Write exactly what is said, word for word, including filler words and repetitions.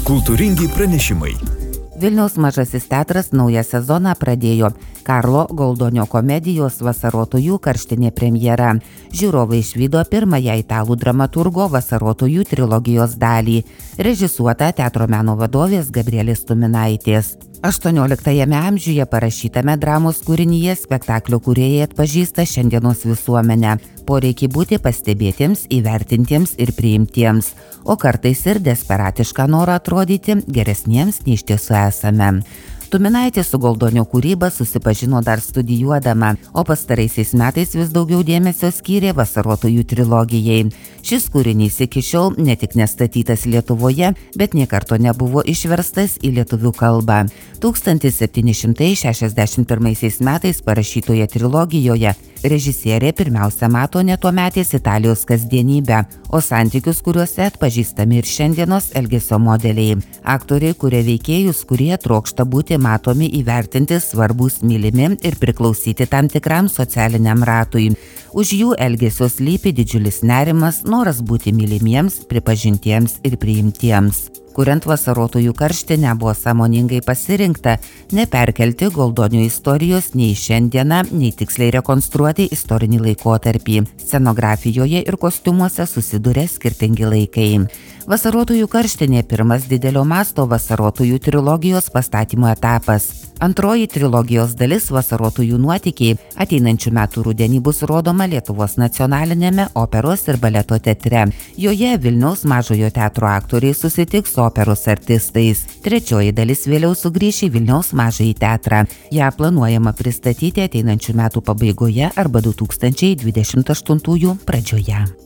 Kultūringi pranešimai. Vilniaus Mažasis teatras naują sezoną pradėjo Karlo Goldonio komedijos Vasarotojų karštinė premjera. Žiūrovai išvydo pirmąją italų dramaturgo Vasarotojų trilogijos dalį, režisuotą teatro meno vadovės Gabrielės Tuminaitės. aštuonioliktajame amžiuje parašytame dramos kūrinyje spektaklio kūrėjai atpažįsta šiandienos visuomenę, poreikį būti pastebėtiems, įvertintiems ir priimtiems, o kartais ir desperatišką norą atrodyti geresniems nei iš tiesų esame. Tuminaitė su Goldonio kūryba susipažino dar studijuodama, o pastaraisiais metais vis daugiau dėmesio skyrė Vasarotojų trilogijai. Šis kūrinys iki šiol ne tik nestatytas Lietuvoje, bet nė karto nebuvo išverstas į lietuvių kalbą. tūkstantis septyni šimtai šešiasdešimt pirmaisiais metais parašytoje trilogijoje režisierė pirmiausia mato ne tuometės Italijos kasdienybę, o santykius, kuriuose atpažįstami ir šiandienos elgesio modeliai. Aktoriai kuria veikėjus, kurie trokšta būti matomi, įvertinti, svarbus, mylimi ir priklausyti tam tikram socialiniam ratui. Už jų elgesio slypi didžiulis nerimas, noras būti mylimiems, pripažintiems ir priimtiems. Kuriant Vasarotojų karštinę buvo sąmoningai pasirinkta neperkelti Goldonio istorijos nei šiandieną, nei tiksliai rekonstruoti istorinį laikotarpį. Scenografijoje ir kostiumuose susiduria skirtingi laikai. Vasarotojų karštinė pirmas didelio masto Vasarotojų trilogijos pastatymo etapas. Antroji trilogijos dalis Vasarotojų nuotykiai ateinančių metų rudenį bus rodoma Lietuvos nacionalinėme operos ir baleto teatre. Joje Vilniaus Mažojo teatro aktoriai susitiks su operos artistais. Trečioji dalis vėliau sugrįš į Vilniaus Mažąjį teatrą. Ją planuojama pristatyti ateinančių metų pabaigoje arba du tūkstančiai dvidešimt aštuntųjų pradžioje.